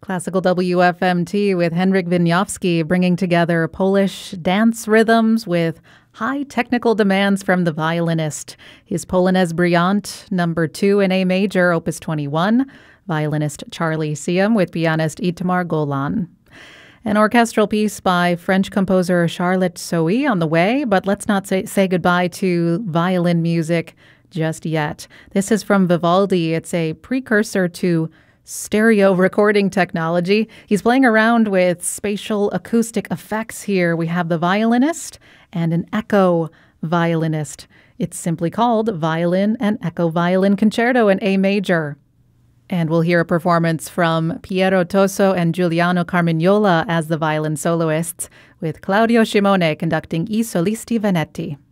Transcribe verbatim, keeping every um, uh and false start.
Classical W F M T with Henryk Wieniawski bringing together Polish dance rhythms with high technical demands from the violinist. His Polonaise Brillante, number two in A major, opus twenty-one, violinist Charlie Siem with pianist Itamar Golan. An orchestral piece by French composer Charlotte Sohi on the way, but let's not say, say goodbye to violin music just yet. This is from Vivaldi. It's a precursor to stereo recording technology. He's playing around with spatial acoustic effects here. We have the violinist and an echo violinist. It's simply called Violin and Echo Violin Concerto in A major. And we'll hear a performance from Piero Toso and Giuliano Carmignola as the violin soloists, with Claudio Scimone conducting I Solisti Venetti.